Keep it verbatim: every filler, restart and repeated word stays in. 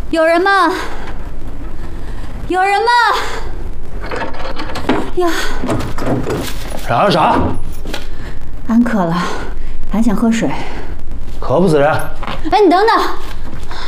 有人吗？有人吗？呀！ 嚷嚷啥？ 俺渴了，俺想喝水。 渴不死人。 哎，你等等。